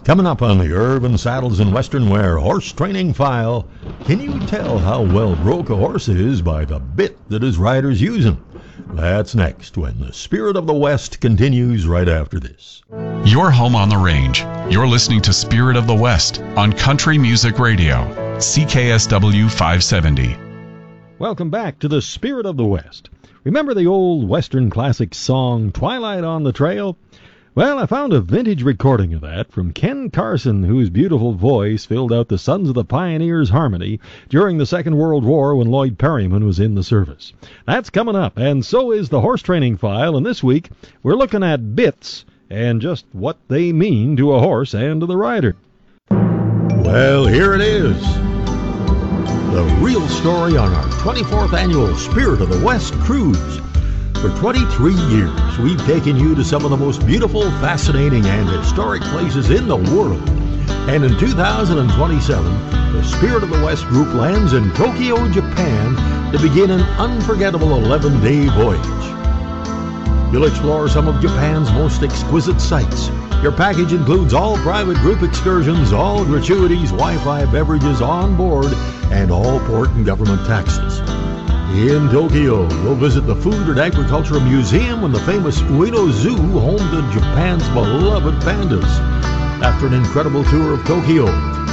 Coming up on the Urban Saddles and Western Wear Horse Training File, can you tell how well broke a horse is by the bit that his rider's using? That's next when the Spirit of the West continues right after this. You're home on the range. You're listening to Spirit of the West on Country Music Radio, CKSW 570. Welcome back to the Spirit of the West. Remember the old Western classic song, Twilight on the Trail? Well, I found a vintage recording of that from Ken Carson, whose beautiful voice filled out the Sons of the Pioneers harmony during the Second World War when Lloyd Perryman was in the service. That's coming up, and so is the Horse Training File, and this week we're looking at bits and just what they mean to a horse and to the rider. Well, here it is. The real story on our 24th annual Spirit of the West cruise. For 23 years, we've taken you to some of the most beautiful, fascinating, and historic places in the world. And in 2027, the Spirit of the West group lands in Tokyo, Japan to begin an unforgettable 11-day voyage. You'll explore some of Japan's most exquisite sights. Your package includes all private group excursions, all gratuities, Wi-Fi, beverages on board, and all port and government taxes. In Tokyo, you'll visit the Food and Agricultural Museum and the famous Ueno Zoo, home to Japan's beloved pandas. After an incredible tour of Tokyo,